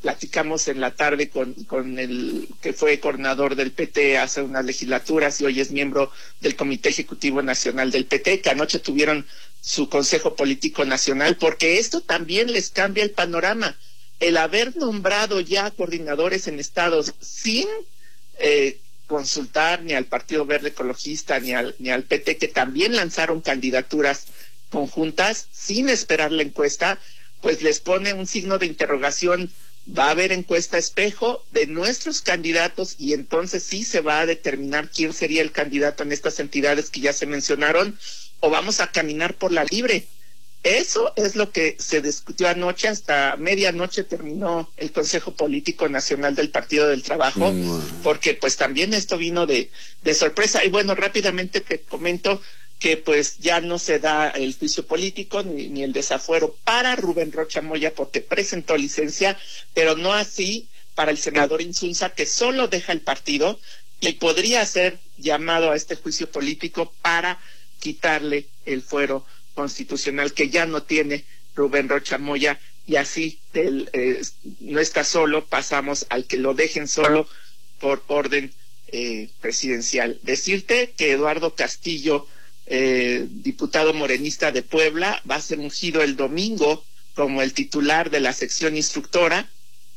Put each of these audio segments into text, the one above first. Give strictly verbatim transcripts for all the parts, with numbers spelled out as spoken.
platicamos en la tarde con, con el que fue coordinador del P T hace unas legislaturas y hoy es miembro del Comité Ejecutivo Nacional del P T, que anoche tuvieron su Consejo Político Nacional, porque esto también les cambia el panorama. El haber nombrado ya coordinadores en estados sin eh, consultar ni al Partido Verde Ecologista ni al, ni al P T, que también lanzaron candidaturas conjuntas sin esperar la encuesta, pues les pone un signo de interrogación. Va a haber encuesta espejo de nuestros candidatos y entonces sí se va a determinar quién sería el candidato en estas entidades que ya se mencionaron, o vamos a caminar por la libre. Eso es lo que se discutió anoche. Hasta medianoche terminó el Consejo Político Nacional del Partido del Trabajo, mm. porque pues también esto vino de, de sorpresa. Y bueno, rápidamente te comento que pues ya no se da el juicio político ni, ni el desafuero para Rubén Rocha Moya porque presentó licencia, pero no así para el senador Insunza, que solo deja el partido y podría ser llamado a este juicio político para quitarle el fuero constitucional que ya no tiene Rubén Rocha Moya, y así del, eh, no está solo, pasamos al que lo dejen solo por orden eh, presidencial. Decirte que Eduardo Castillo, Eh, diputado morenista de Puebla, va a ser ungido el domingo como el titular de la sección instructora,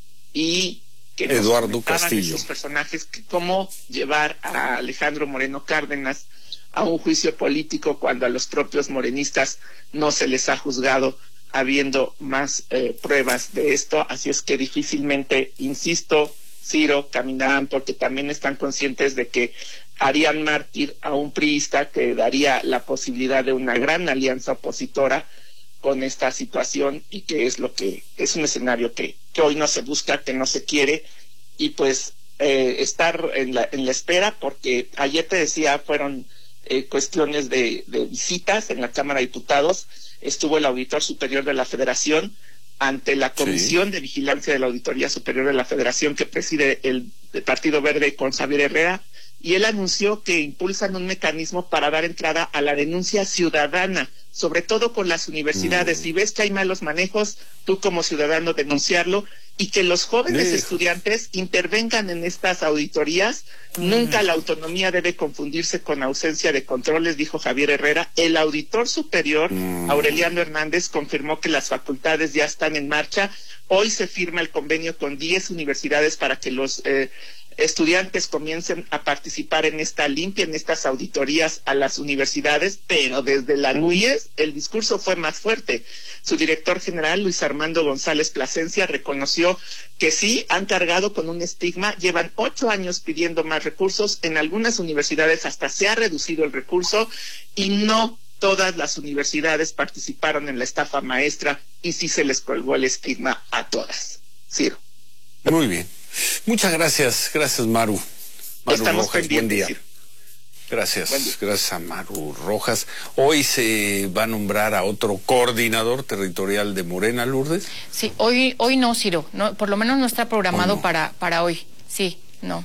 y que Eduardo Castillo, esos personajes, que cómo llevar a Alejandro Moreno Cárdenas a un juicio político cuando a los propios morenistas no se les ha juzgado, habiendo más eh, pruebas de esto. Así es que difícilmente, insisto, Ciro, caminarán, porque también están conscientes de que harían mártir a un priista que daría la posibilidad de una gran alianza opositora con esta situación, y que es lo que es un escenario que, que hoy no se busca, que no se quiere, y pues eh, estar en la, en la espera, porque ayer te decía, fueron eh, cuestiones de, de visitas en la Cámara de Diputados. Estuvo el Auditor Superior de la Federación ante la Comisión sí. de Vigilancia de la Auditoría Superior de la Federación, que preside el, el Partido Verde con Xavier Herrera, y él anunció que impulsan un mecanismo para dar entrada a la denuncia ciudadana, sobre todo con las universidades. Mm. Si ves que hay malos manejos, tú como ciudadano denunciarlo, y que los jóvenes sí. estudiantes intervengan en estas auditorías. Mm. Nunca la autonomía debe confundirse con ausencia de controles, dijo Xavier Herrera. El auditor superior, mm. Aureliano Hernández, confirmó que las facultades ya están en marcha. Hoy se firma el convenio con diez universidades para que los eh, estudiantes comiencen a participar en esta limpia, en estas auditorías a las universidades, pero desde la N U Y E S el discurso fue más fuerte. Su director general, Luis Armando González Plasencia, reconoció que sí han cargado con un estigma, llevan ocho años pidiendo más recursos, en algunas universidades hasta se ha reducido el recurso, y no todas las universidades participaron en la estafa maestra, y sí se les colgó el estigma a todas. Ciro. Muy bien. Muchas gracias, gracias Maru. Maru Estamos Rojas, buen día. Gracias, buen día. Gracias a Maru Rojas. Hoy se va a nombrar a otro coordinador territorial de Morena, Lourdes. Sí, hoy hoy no, Ciro, no, por lo menos no está programado no. para para hoy. Sí, no.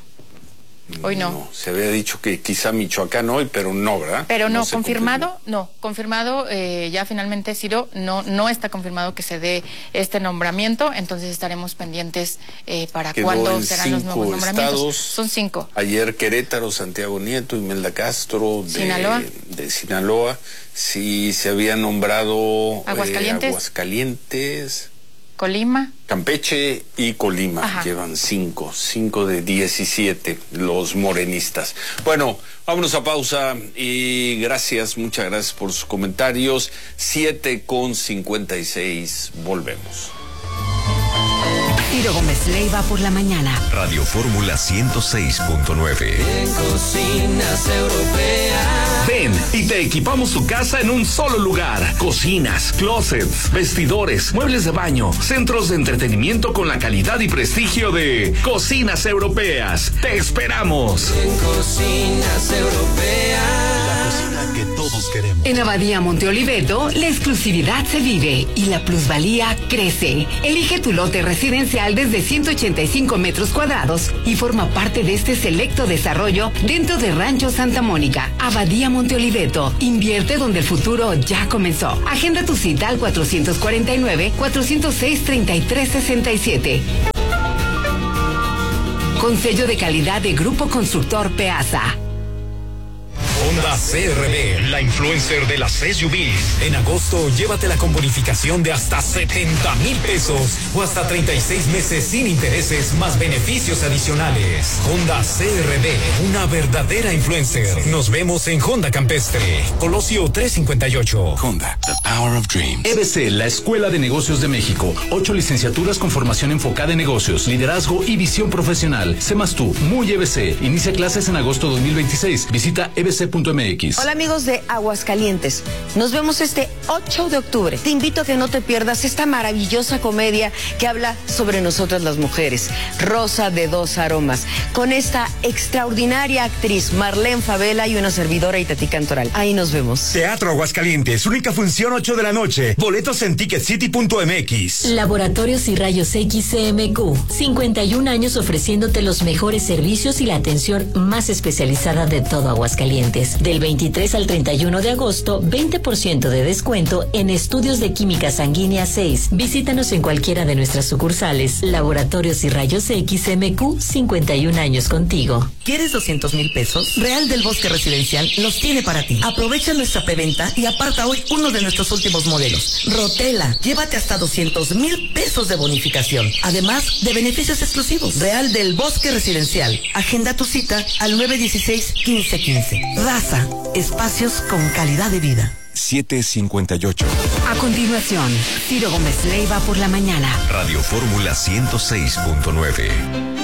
Hoy no. no. Se había dicho que quizá Michoacán hoy, pero no, ¿verdad? Pero no, no confirmado, confirmó. no, confirmado eh, ya finalmente, Ciro, no no está confirmado que se dé este nombramiento, entonces estaremos pendientes eh, para Quedó cuándo serán los nuevos nombramientos. Estados. Son cinco. Ayer Querétaro, Santiago Nieto, Imelda Castro, de Sinaloa. de Sinaloa. Sí, se había nombrado Aguascalientes. Eh, Aguascalientes. Colima. Campeche y Colima. Ajá. Llevan cinco, cinco de diecisiete los morenistas. Bueno, vámonos a pausa y gracias, muchas gracias por sus comentarios. Siete con cincuenta y seis, volvemos. Ciro Gómez Leiva por la mañana. Radio Fórmula ciento seis punto nueve. En Cocinas Europeas. Ven y te equipamos tu casa en un solo lugar. Cocinas, closets, vestidores, muebles de baño, centros de entretenimiento con la calidad y prestigio de Cocinas Europeas. Te esperamos. En Cocinas Europeas. La cocina que todos queremos. En Abadía Monte Oliveto, la exclusividad se vive y la plusvalía crece. Elige tu lote residencial desde ciento ochenta y cinco metros cuadrados y forma parte de este selecto desarrollo dentro de Rancho Santa Mónica. Abadía Monte Oliveto. Invierte donde el futuro ya comenzó. Agenda tu cita al cuatrocientos cuarenta y nueve, cuatrocientos seis, treinta y tres sesenta y siete. con sello de calidad de Grupo Constructor Peasa. Honda C R V, la influencer de las S U Vs. En agosto, llévatela con bonificación de hasta setenta mil pesos o hasta treinta y seis meses sin intereses más beneficios adicionales. Honda C R V, una verdadera influencer. Nos vemos en Honda Campestre, Colosio trescientos cincuenta y ocho. Honda, the power of dreams. E B C, la Escuela de Negocios de México. Ocho licenciaturas con formación enfocada en negocios, liderazgo y visión profesional. Sé más tú, muy E B C. Inicia clases en agosto dos mil veintiséis. Visita e b c punto m x. Hola amigos de Aguascalientes, nos vemos este ocho de octubre. Te invito a que no te pierdas esta maravillosa comedia que habla sobre nosotras las mujeres, Rosa de dos aromas, con esta extraordinaria actriz Marlene Favela y una servidora Itatí Cantoral. Ahí nos vemos. Teatro Aguascalientes, única función ocho de la noche. Boletos en ticket city punto m x. Laboratorios y Rayos X C M Q, cincuenta y un años ofreciéndote los mejores servicios y la atención más especializada de todo Aguascalientes. Del veintitrés al treinta y uno de agosto, veinte por ciento de descuento en estudios de química sanguínea seis. Visítanos en cualquiera de nuestras sucursales. Laboratorios y Rayos X M Q, cincuenta y un años contigo. ¿Quieres doscientos mil pesos? Real del Bosque Residencial los tiene para ti. Aprovecha nuestra preventa y aparta hoy uno de nuestros últimos modelos. Rotela, llévate hasta doscientos mil pesos de bonificación, además de beneficios exclusivos. Real del Bosque Residencial. Agenda tu cita al nueve dieciséis, quince quince. Raza, espacios con calidad de vida. siete cincuenta y ocho. A continuación, Ciro Gómez Leiva por la mañana. Radio Fórmula ciento seis punto nueve.